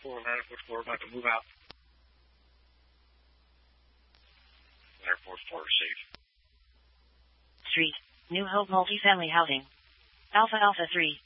4 about to move out. Airport 4 safe. Street, New Hope Multifamily Housing. Alpha Alpha 3.